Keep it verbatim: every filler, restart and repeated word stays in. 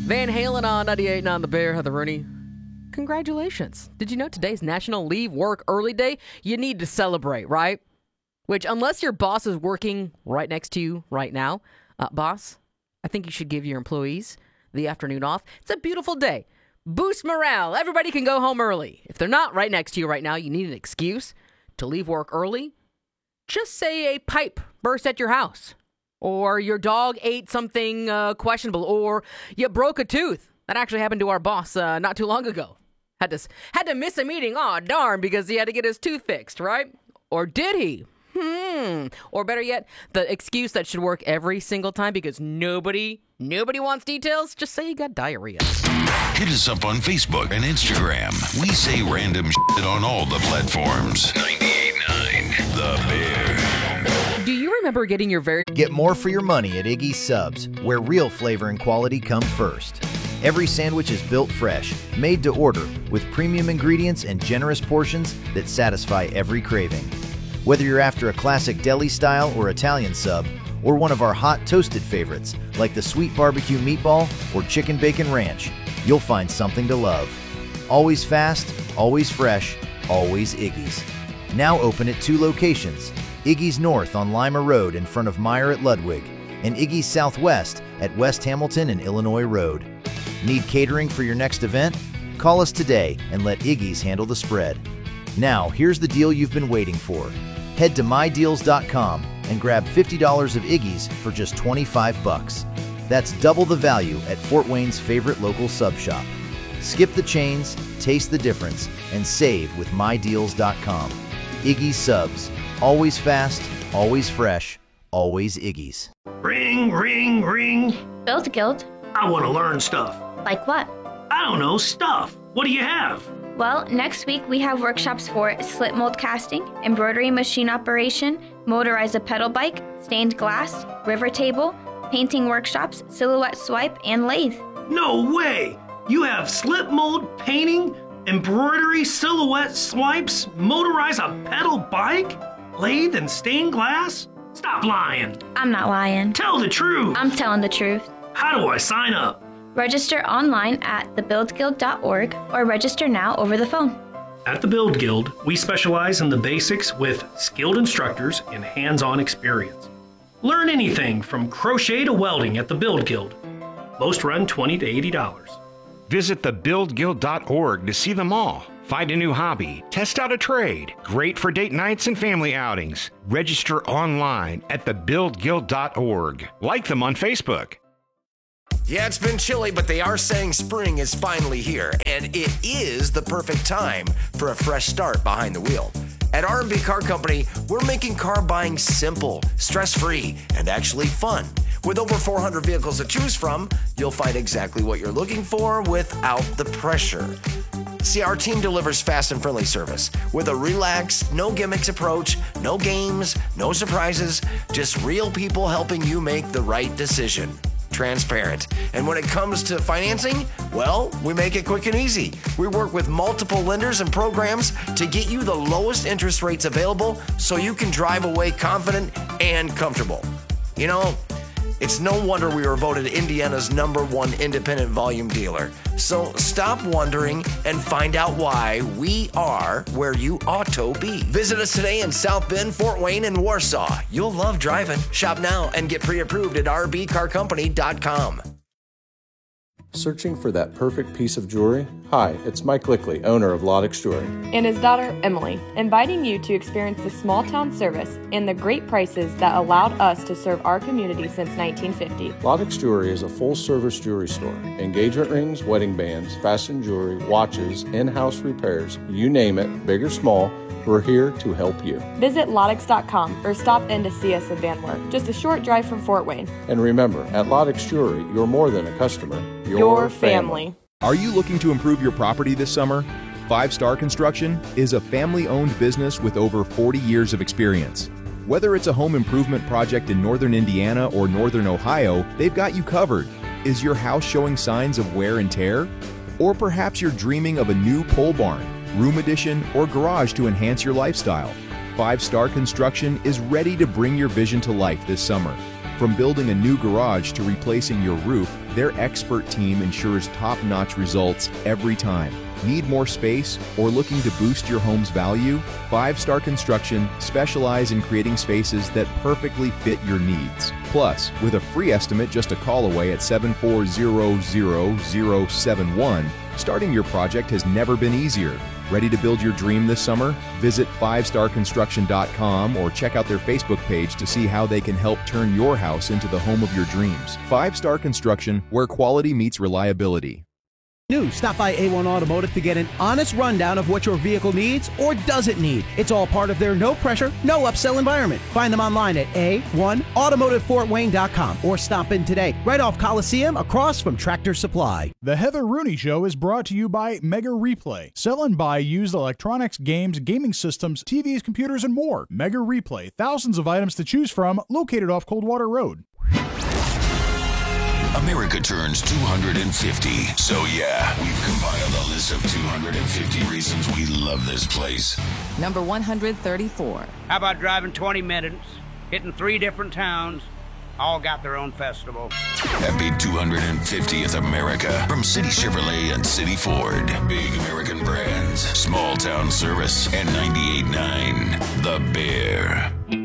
Van Halen on ninety-eight point nine The Bear. Heather Rooney. Congratulations. Did you know today's National Leave Work Early Day? You need to celebrate, right? Which, unless your boss is working right next to you right now, uh, boss, I think you should give your employees the afternoon off. It's a beautiful day. Boost morale. Everybody can go home early. If they're not right next to you right now, you need an excuse to leave work early. Just say a pipe burst at your house, or your dog ate something uh, questionable, or you broke a tooth. That actually happened to our boss uh, not too long ago. Had to, had to miss a meeting, aw darn, because he had to get his tooth fixed, right? Or did he? Hmm. Or better yet, the excuse that should work every single time because nobody, nobody wants details, just say you got diarrhea. Hit us up on Facebook and Instagram. We say random shit on all the platforms. ninety-eight point nine The Bear. Do you remember getting your very... Get more for your money at Iggy's Subs, where real flavor and quality come first. Every sandwich is built fresh, made to order, with premium ingredients and generous portions that satisfy every craving. Whether you're after a classic deli style or Italian sub, or one of our hot toasted favorites, like the sweet barbecue meatball or chicken bacon ranch, you'll find something to love. Always fast, always fresh, always Iggy's. Now open at two locations, Iggy's North on Lima Road in front of Meyer at Ludwig, and Iggy's Southwest at West Hamilton and Illinois Road. Need catering for your next event? Call us today and let Iggy's handle the spread. Now, here's the deal you've been waiting for. Head to my deals dot com and grab fifty dollars of Iggy's for just twenty-five bucks. That's double the value at Fort Wayne's favorite local sub shop. Skip the chains, taste the difference, and save with my deals dot com. Iggy's Subs. Always fast, always fresh, always Iggy's. Ring, ring, ring. Build Guild. I want to learn stuff. Like what? I don't know, stuff. What do you have? Well, next week we have workshops for slip mold casting, embroidery machine operation, motorize a pedal bike, stained glass, river table, painting workshops, silhouette swipe, and lathe. No way! You have slip mold, painting, embroidery, silhouette swipes, motorize a pedal bike, lathe, and stained glass? Stop lying. I'm not lying. Tell the truth. I'm telling the truth. How do I sign up? Register online at the build guild dot org or register now over the phone. At the Build Guild, we specialize in the basics with skilled instructors and hands-on experience. Learn anything from crochet to welding at the Build Guild. Most run twenty to eighty dollars. Visit the build guild dot org to see them all. Find a new hobby, test out a trade. Great for date nights and family outings. Register online at the build guild dot org. Like them on Facebook. Yeah, it's been chilly, but they are saying spring is finally here, and it is the perfect time for a fresh start behind the wheel. At R and B Car Company, we're making car buying simple, stress-free, and actually fun. With over four hundred vehicles to choose from, you'll find exactly what you're looking for without the pressure. See, our team delivers fast and friendly service with a relaxed, no gimmicks approach, no games, no surprises, just real people helping you make the right decision. Transparent. And when it comes to financing, well, we make it quick and easy. We work with multiple lenders and programs to get you the lowest interest rates available so you can drive away confident and comfortable. You know, it's no wonder we were voted Indiana's number one independent volume dealer. So stop wondering and find out why we are where you ought to be. Visit us today in South Bend, Fort Wayne, and Warsaw. You'll love driving. Shop now and get pre-approved at r b car company dot com. Searching for that perfect piece of jewelry? Hi, it's Mike Lickley, owner of Lodex Jewelry. And his daughter, Emily, inviting you to experience the small town service and the great prices that allowed us to serve our community since nineteen fifty. Lodex Jewelry is a full-service jewelry store. Engagement rings, wedding bands, fashion jewelry, watches, in-house repairs, you name it, big or small, we're here to help you. Visit Lodex dot com or stop in to see us at Van Wert, just a short drive from Fort Wayne. And remember, at Lodex Jewelry, you're more than a customer, you're Your family. family. Are you looking to improve your property this summer? Five Star Construction is a family-owned business with over forty years of experience. Whether it's a home improvement project in northern Indiana or northern Ohio, they've got you covered. Is your house showing signs of wear and tear? Or perhaps you're dreaming of a new pole barn, room addition, or garage to enhance your lifestyle. Five Star Construction is ready to bring your vision to life this summer. From building a new garage to replacing your roof, Their expert team ensures top-notch results every time. Need more space or looking to boost your home's value? Five Star Construction specialize in creating spaces that perfectly fit your needs. Plus, with a free estimate just a call away at seven four zero zero zero seven one, starting your project has never been easier. Ready to build your dream this summer? Visit five star construction dot com or check out their Facebook page to see how they can help turn your house into the home of your dreams. Five Star Construction, where quality meets reliability. New, stop by A one Automotive to get an honest rundown of what your vehicle needs or doesn't need. It's all part of their no pressure, no upsell environment. Find them online at A one automotive fort wayne dot com or stop in today, right off Coliseum across from Tractor Supply. The Heather Rooney Show is brought to you by Mega Replay. Sell and buy used electronics, games, gaming systems, T Vs, computers, and more. Mega Replay, thousands of items to choose from, located off Coldwater Road. America turns two hundred fifty, so yeah, we've compiled a list of two hundred fifty reasons we love this place. Number one hundred thirty-four. How about driving twenty minutes, hitting three different towns, all got their own festival. Happy two hundred fiftieth America from City Chevrolet and City Ford. Big American brands, small town service, and ninety-eight point nine The Bear.